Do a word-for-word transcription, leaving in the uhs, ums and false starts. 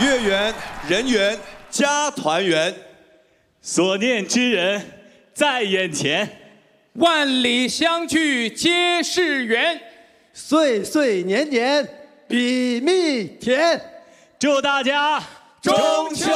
月圆人圆家团圆， 所念之人在眼前， 万里相聚皆是缘， 岁岁年年比蜜甜。 祝大家中秋